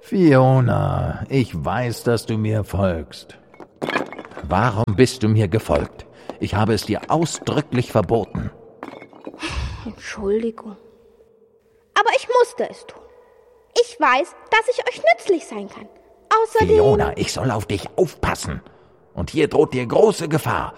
Fiona, ich weiß, dass du mir folgst. Warum bist du mir gefolgt? Ich habe es dir ausdrücklich verboten. Entschuldigung. Aber ich musste es tun. Ich weiß, dass ich euch nützlich sein kann. Außerdem... Fiona, ich soll auf dich aufpassen. Und hier droht dir große Gefahr.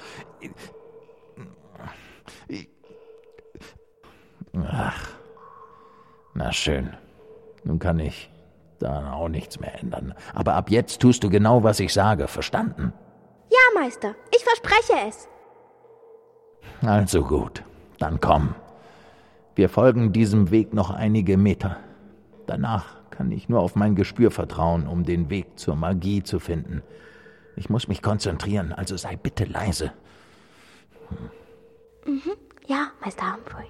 Ach, na schön. Nun kann ich da auch nichts mehr ändern. Aber ab jetzt tust du genau, was ich sage. Verstanden? Ja, Meister. Ich verspreche es. Also gut. Dann komm. Wir folgen diesem Weg noch einige Meter. Danach kann ich nur auf mein Gespür vertrauen, um den Weg zur Magie zu finden. Ich muss mich konzentrieren, also sei bitte leise. Ja, Meister Humphrey.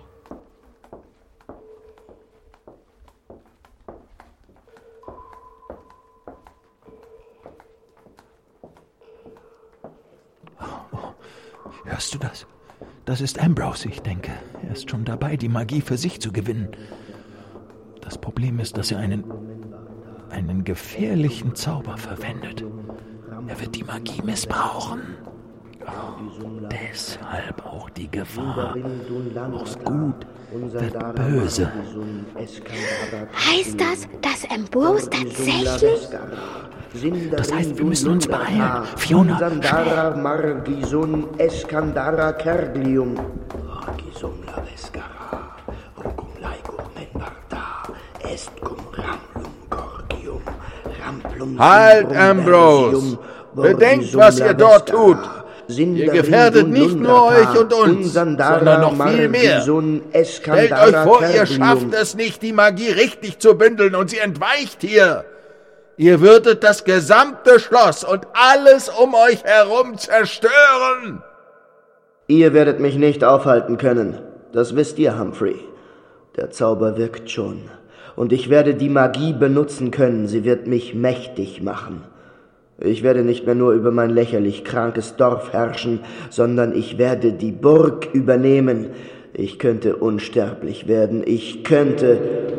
Hörst du das? Das ist Ambrose, ich denke. Er ist schon dabei, die Magie für sich zu gewinnen. Das Problem ist, dass er einen gefährlichen Zauber verwendet. Er wird die Magie missbrauchen. Oh, deshalb auch die Gefahr. Aus Gut wird böse. Heißt das, dass Ambrose tatsächlich... Das heißt, wir müssen uns beeilen. Fiona, schnell. Margison Eskandara Kerglium. Margison la Vescara. Rucum laicum menvarta. Est cum ramplum gorgium. Ramplum. Halt, Ambrose! Bedenkt, was ihr dort tut! Ihr gefährdet nicht nur euch und uns, sondern noch viel mehr. Stellt euch vor, ihr schafft es nicht, die Magie richtig zu bündeln und sie entweicht hier. Ihr würdet das gesamte Schloss und alles um euch herum zerstören. Ihr werdet mich nicht aufhalten können. Das wisst ihr, Humphrey. Der Zauber wirkt schon. Und ich werde die Magie benutzen können. Sie wird mich mächtig machen. Ich werde nicht mehr nur über mein lächerlich krankes Dorf herrschen, sondern ich werde die Burg übernehmen. Ich könnte unsterblich werden. Ich könnte...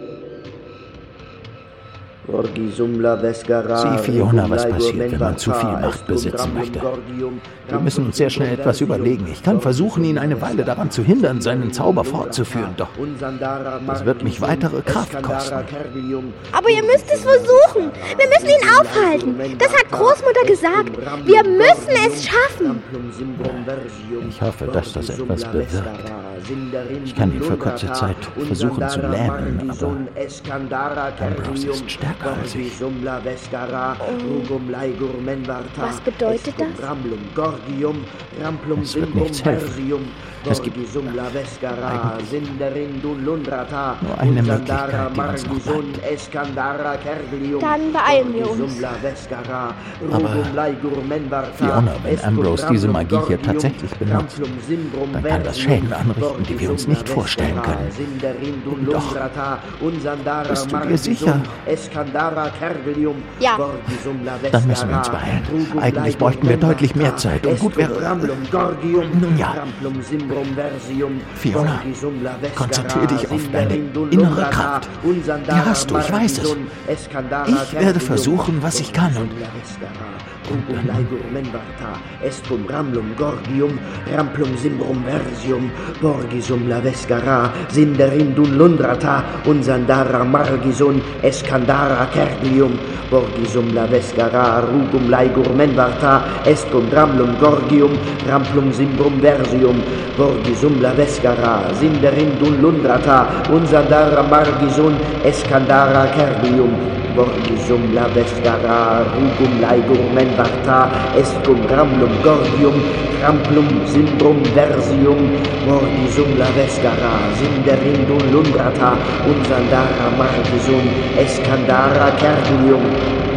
Sieh, Fiona, was passiert, wenn man zu viel Macht besitzen möchte. Wir müssen uns sehr schnell etwas überlegen. Ich kann versuchen, ihn eine Weile daran zu hindern, seinen Zauber fortzuführen, doch das wird mich weitere Kraft kosten. Aber ihr müsst es versuchen. Wir müssen ihn aufhalten. Das hat Großmutter gesagt. Wir müssen es schaffen. Ich hoffe, dass das etwas bewirkt. Ich kann ihn für kurze Zeit versuchen zu lähmen, aber Ambrose ist stärker als ich. Was bedeutet das? Es wird nichts helfen. Es gibt eigentlich nur eine Möglichkeit, die uns noch bleibt. Dann beeilen wir uns. Aber, Fiona, wenn Ambrose diese Magie hier tatsächlich benutzt, dann kann das Schäden anrichten, die wir uns nicht vorstellen können. Doch, bist du dir sicher? Ja. Dann müssen wir uns beeilen. Eigentlich bräuchten wir deutlich mehr Zeit und gut wäre... Nun ja. Fiona, konzentriere dich auf deine innere Kraft. Die hast du, ich weiß es. Ich werde versuchen, was ich kann und Estum ramlum gorgium, ramplum simbrum versium, borgisum la vescara, sinderindun lundrata, unsandara margison, escandara kerglium, borgisum la vescara, rugum laigur menvarta, estum ramlum gorgium, ramplum simbrum versium, borgisum la vescara, sinderindun lundrata, unsandara margison, escandara kerglium, borgisum la vescara, rugum laigur menvarta, estum ramlum gorgium, ramplum simbrum versium, borgisum la vescara, sinderindum lundrata, unsandara margisum, escandara kerglium,